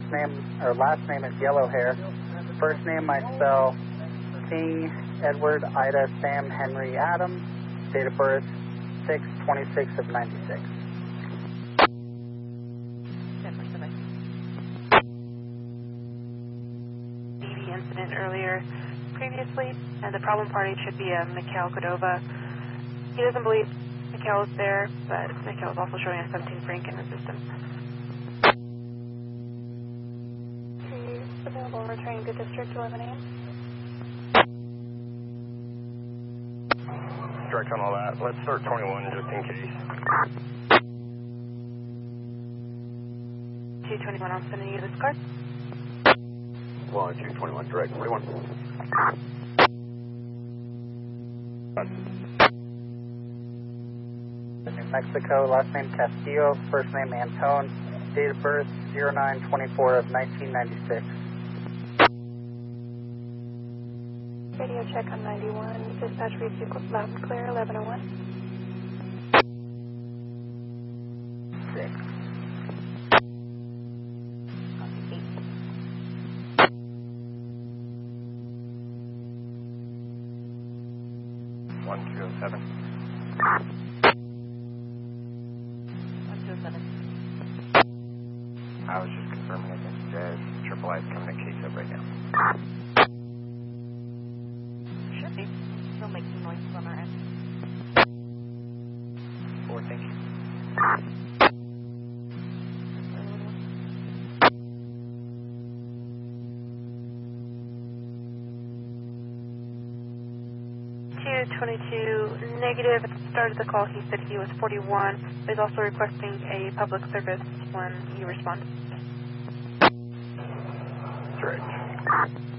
name or last name is Yellow Hair. First name I spell King Edward Ida Sam Henry Adam. Date of birth 6/26 of 96. The incident earlier previously, and the problem party should be Mikhail Cordova. He doesn't believe Mikhail is there, but Mikhail is also showing a 17 Frank in the system. Trees available, returning to District 11 a.m. Direct on all that. Let's start 21 just in case. 221, I'm sending you this card. Well, 221, direct 41. New Mexico, last name Castillo, first name Antone, date of birth 09/24 of 1996. Radio check on 91. Dispatch reads you loud and clear, 1101. 6. One, 207. 127. I was just confirming against Jazz. Triple I is coming to case up right now. Should be. Still making noises on our end. 4, thank you. Negative. At the start of the call, he said he was 41. He's also requesting a public service when you respond. Direct.